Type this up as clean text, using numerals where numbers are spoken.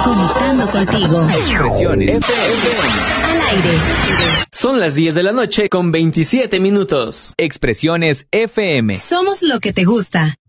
Conectando contigo. Expresiones FM. Al aire. Son las 10 de la noche con 27 minutos. Expresiones FM. Somos lo que te gusta.